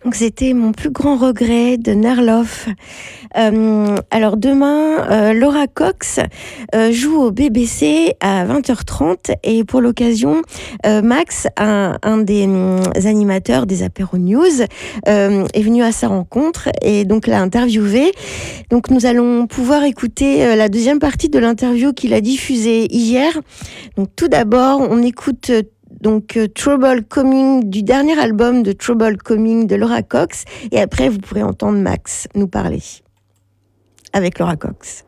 Donc c'était mon plus grand regret de Nerloff. Alors demain, Laura Cox joue au BBC à 20h30 et pour l'occasion, Max, un des animateurs des Apéro News, est venu à sa rencontre et donc l'a interviewé. Donc nous allons pouvoir écouter la deuxième partie de l'interview qu'il a diffusée hier. Donc tout d'abord, on écoute Trouble Coming du dernier album de Trouble Coming de Laura Cox et après vous pourrez entendre Max nous parler avec Laura Cox.